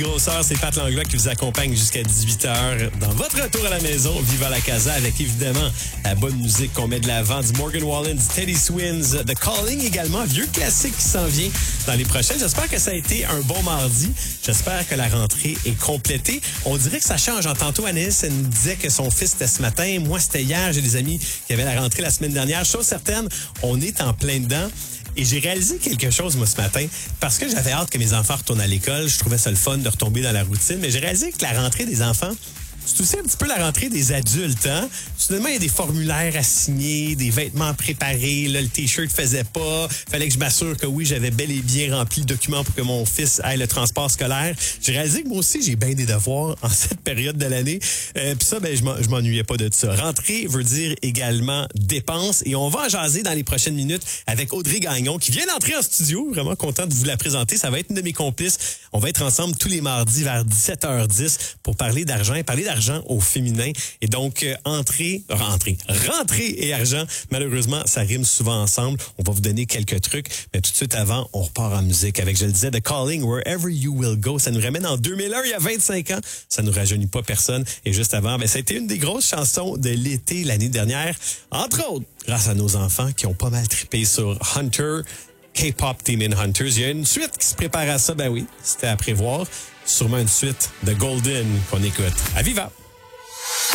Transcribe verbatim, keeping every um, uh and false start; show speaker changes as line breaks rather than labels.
Grosseur, c'est Pat Langlois qui vous accompagne jusqu'à dix-huit heures dans votre retour à la maison. Viva la Casa avec évidemment la bonne musique qu'on met de l'avant du Morgan Wallen, du Teddy Swims, The Calling également, vieux classique qui s'en vient dans les prochaines. J'espère que ça a été un bon mardi. J'espère que la rentrée est complétée. On dirait que ça change. En tantôt, Anaïs, elle nous disait que son fils c'était ce matin. Moi, c'était hier. J'ai des amis qui avaient la rentrée la semaine dernière. Chose certaine, on est en plein dedans. Et j'ai réalisé quelque chose, moi, ce matin, parce que j'avais hâte que mes enfants retournent à l'école. Je trouvais ça le fun de retomber dans la routine. Mais j'ai réalisé que la rentrée des enfants, c'est aussi un petit peu la rentrée des adultes, hein? Soudainement, il y a des formulaires à signer, des vêtements préparés. Là, le T-shirt faisait pas. Fallait que je m'assure que oui, j'avais bel et bien rempli le document pour que mon fils aille le transport scolaire. J'ai réalisé que moi aussi, j'ai bien des devoirs en cette période de l'année. Euh, Puis ça, ben, je m'ennuyais pas de ça. Rentrée veut dire également dépenses. Et on va en jaser dans les prochaines minutes avec Audrey Gagnon, qui vient d'entrer en studio. Vraiment content de vous la présenter. Ça va être une de mes complices. On va être ensemble tous les mardis vers dix-sept heures dix pour parler d'argent et parler d'argent au féminin. Et donc, euh, entrée, rentrée, rentrée et argent, malheureusement, ça rime souvent ensemble. On va vous donner quelques trucs, mais tout de suite avant, on repart en musique avec, je le disais, The Calling, Wherever You Will Go. Ça nous ramène en deux mille un, il y a vingt-cinq ans. Ça nous rajeunit pas personne. Et juste avant, ben, ça a été une des grosses chansons de l'été l'année dernière. Entre autres, grâce à nos enfants qui ont pas mal trippé sur Hunter, K-pop Team in Hunters. Il y a une suite qui se prépare à ça. Ben oui, c'était à prévoir. Sûrement une suite de Golden qu'on écoute. À Viva!